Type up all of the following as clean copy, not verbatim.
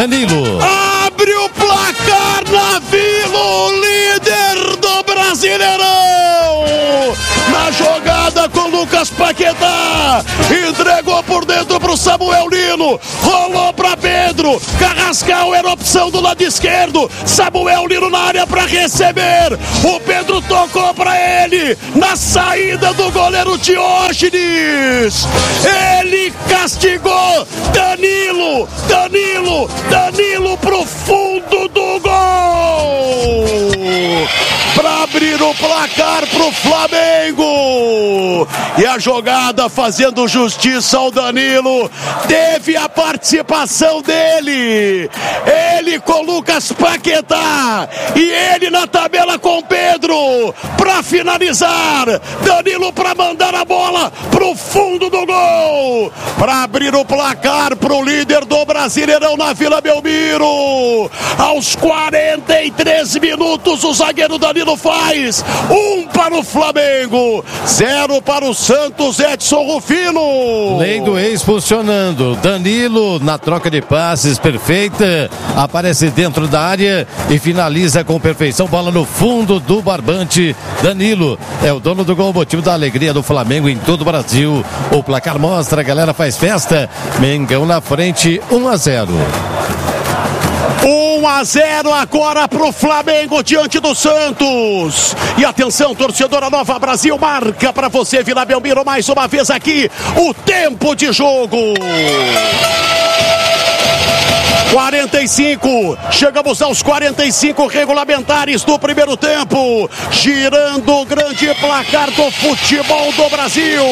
Danilo. Abre o placar na Vila, o líder do Brasileirão. Na jogada com Lucas Paquetá, entregou por dentro pro Samuel Lino, rolou pra Pedro, Carrascal era opção do lado esquerdo, Samuel Lino na área pra receber, o Pedro tocou pra ele, na saída do goleiro Diógenes, ele castigou, Danilo pro fundo do gol, pra abrir o placar pro Flamengo. E a jogada fazendo justiça ao Danilo, teve a participação dele, ele com Lucas Paquetá e ele na tabela com Pedro para finalizar, Danilo para mandar a bola pro fundo do gol, para abrir o placar pro líder do Brasileirão na Vila Belmiro. Aos 43 minutos o zagueiro Danilo faz 1 para o Flamengo, 0 para o Santos. Edson Rufino. Lei do ex funcionando. Danilo na troca de passes perfeita, aparece dentro da área e finaliza com perfeição, bola no fundo do barbante. Danilo é o dono do gol, motivo da alegria do Flamengo em todo o Brasil. O placar mostra, a galera faz festa. Mengão na frente, 1-0. 1-0 agora pro Flamengo diante do Santos. E atenção, torcedora Nova Brasil, marca pra você, Vila Belmiro, mais uma vez aqui o tempo de jogo. 45, chegamos aos 45 regulamentares do primeiro tempo, girando o grande placar do futebol do Brasil.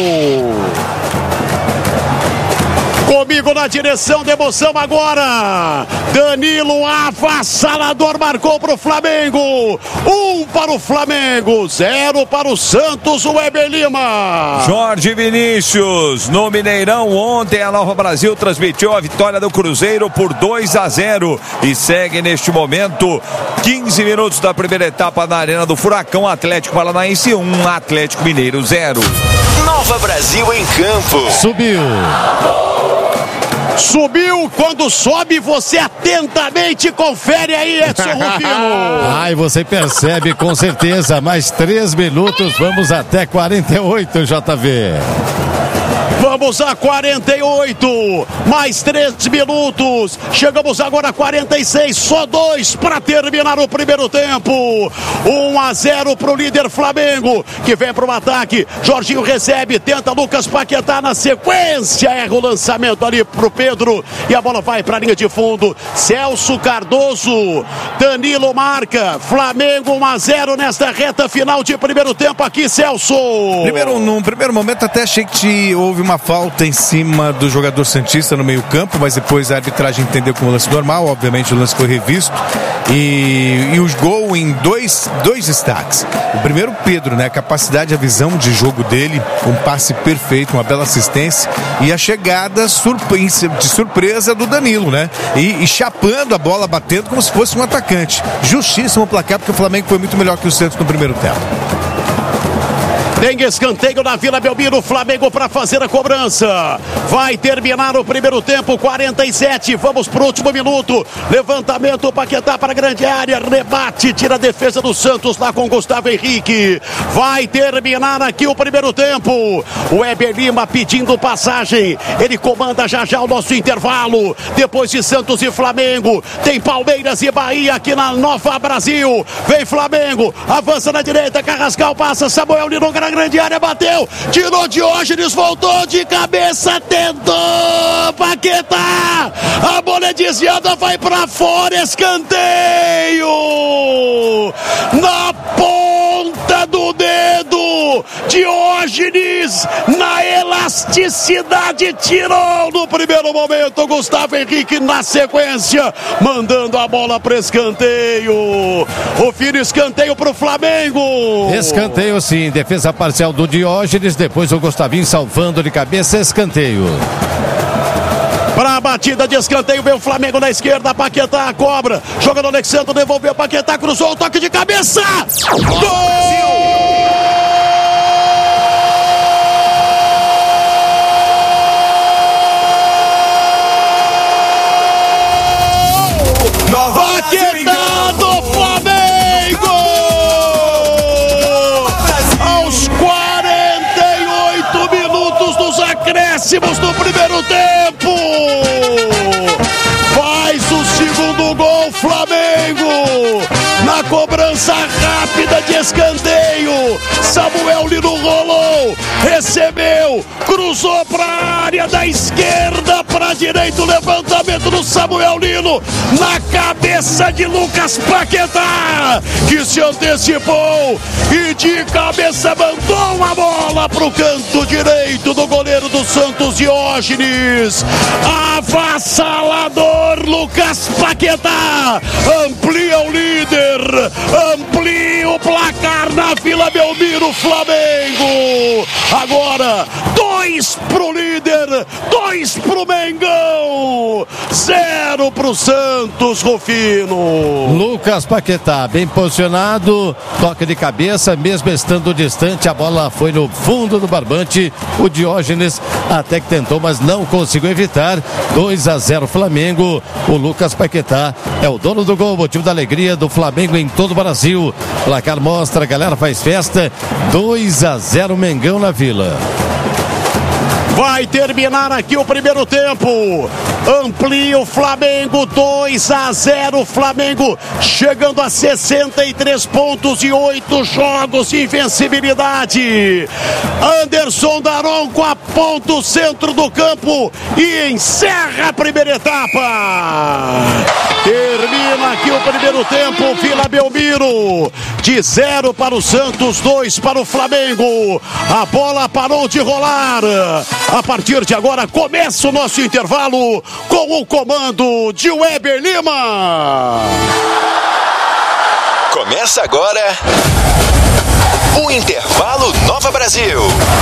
Comigo na direção de emoção agora, Danilo avassalador, marcou para o Flamengo, 1 para o Flamengo, 0 para o Santos, o Weber Lima. Jorge Vinícius, no Mineirão ontem a Nova Brasil transmitiu a vitória do Cruzeiro por 2-0 e segue neste momento 15 minutos da primeira etapa na Arena do Furacão. Atlético Paranaense 1, Atlético Mineiro 0. Nova Brasil em campo. Subiu, quando sobe você atentamente confere aí, Edson Rufino. Ai, você percebe com certeza, mais 3 minutos, vamos até 48, JV. Vamos a 48, mais 3 minutos, chegamos agora a 46, só 2 para terminar o primeiro tempo. 1-0 para o líder Flamengo, que vem para o ataque, Jorginho recebe, tenta Lucas Paquetá na sequência, erra o lançamento ali para o Pedro, e a bola vai para a linha de fundo, Celso Cardoso, Danilo marca, Flamengo 1-0 nesta reta final de primeiro tempo aqui, Celso. No primeiro momento até achei que houve uma falta em cima do jogador santista no meio campo, mas depois a arbitragem entendeu como lance normal, obviamente o lance foi revisto e o gol em dois destaques. O primeiro, Pedro, né, a capacidade, a visão de jogo dele, um passe perfeito, uma bela assistência e a chegada de surpresa do Danilo, né, e chapando a bola, batendo como se fosse um atacante. Justíssimo placar, porque o Flamengo foi muito melhor que o Santos no primeiro tempo. Tem escanteio na Vila Belmiro, Flamengo para fazer a cobrança. Vai terminar o primeiro tempo, 47. Vamos pro último minuto. Levantamento, Paquetá para a grande área. Rebate, tira a defesa do Santos lá com Gustavo Henrique. Vai terminar aqui o primeiro tempo. O Weber Lima pedindo passagem. Ele comanda já o nosso intervalo. Depois de Santos e Flamengo, tem Palmeiras e Bahia aqui na Nova Brasil. Vem Flamengo, avança na direita. Carrascal passa, Samuel Lino na grande área, bateu, tirou Diógenes, voltou de cabeça, tentou Paquetá, a bola é desviada, vai pra fora, escanteio na ponta do dedo, Diógenes na elasticidade tirou no primeiro momento, Gustavo Henrique na sequência, mandando a bola para escanteio. O filho escanteio pro Flamengo. Escanteio sim, defesa parcial do Diógenes, depois o Gustavinho salvando de cabeça, escanteio. Para a batida de escanteio, vem o Flamengo na esquerda, Paquetá cobra, jogador Alexandre devolveu, Paquetá cruzou o toque de cabeça. Gol! acréscimos do primeiro tempo. Faz o segundo gol, Flamengo. Na cobrança rápida de escanteio, Samuel Lino rolou, recebeu, cruzou para a área da esquerda para a direita, o levantamento do Samuel Lino na cabeça de Lucas Paquetá, que se antecipou e de cabeça mandou a bola para o canto direito do goleiro do Santos, Diógenes. Avassalador Lucas Paquetá, amplia o líder, amplia o placar na Vila Belmiro, Flamengo. Agora 2 pro líder, 2 pro Mengão, 0 pro Santos, Rufino. Lucas Paquetá, bem posicionado, toque de cabeça, mesmo estando distante, a bola foi no fundo do barbante. O Diógenes até que tentou, mas não conseguiu evitar. 2-0 Flamengo. O Lucas Paquetá é o dono do gol, motivo da alegria do Flamengo em todo o Brasil. Placar mostra, a galera faz festa. 2-0 Mengão na Vila. Vai terminar aqui o primeiro tempo. Amplia o Flamengo, 2-0 Flamengo, chegando a 63 pontos e 8 jogos de invencibilidade. Anderson Daronco aponta o centro do campo e encerra a primeira etapa. Termina aqui o primeiro tempo, Vila Belmiro, de 0 para o Santos, 2 para o Flamengo. A bola parou de rolar. A partir de agora começa o nosso intervalo com o comando de Weber Lima. Começa agora o Intervalo Nova Brasil.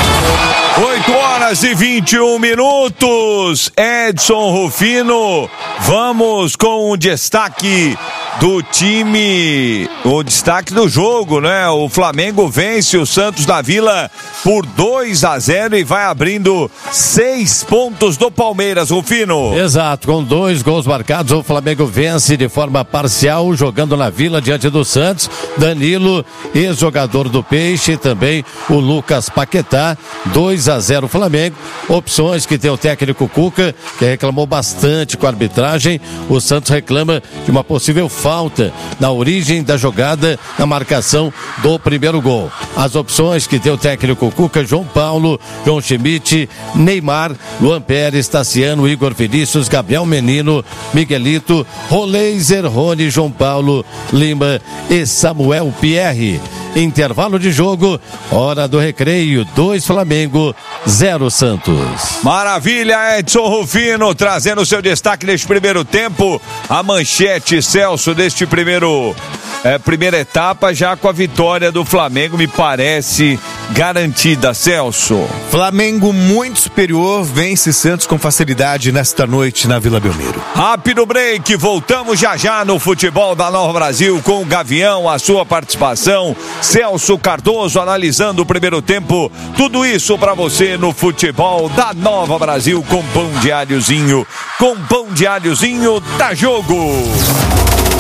8h21. Edson Rufino, vamos com o destaque do time, o destaque do jogo, né? O Flamengo vence o Santos da Vila por 2-0 e vai abrindo 6 pontos do Palmeiras, Rufino. Exato, com 2 gols marcados, o Flamengo vence de forma parcial, jogando na Vila diante do Santos. Danilo, ex-jogador do Peixe, também o Lucas Paquetá. 2-0 Flamengo. Opções que tem o técnico Cuca, que reclamou bastante com a arbitragem. O Santos reclama de uma possível falta na origem da jogada, na marcação do primeiro gol. As opções que tem o técnico Cuca: João Paulo, João Schmidt, Neymar, Luan Pérez, Tassiano, Igor Vinícius, Gabriel Menino, Miguelito, Roleiser, Rony, João Paulo, Lima e Samuel Pierre. Intervalo de jogo, hora do recreio, 2 Flamengo, 0 Santos. Maravilha, Edson Rufino, trazendo seu destaque neste primeiro tempo. A manchete, Celso, deste primeira etapa, já com a vitória do Flamengo, me parece garantida, Celso. Flamengo muito superior, vence Santos com facilidade nesta noite na Vila Belmiro. Rápido break, voltamos já no futebol da Nova Brasil com o Gavião, a sua participação. Celso Cardoso analisando o primeiro tempo. Tudo isso pra você no futebol da Nova Brasil com Pão Diáriozinho. Com Pão Diáriozinho, dá jogo.